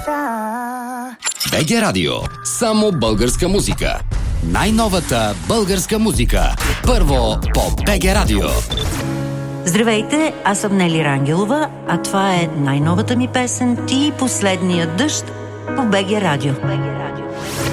БГ Радио. Само българска музика. Най-новата българска музика. Първо по БГ Радио. Здравейте, аз съм Нели Рангелова, а това е най-новата ми песен "Ти и последния дъжд" по БГ Радио.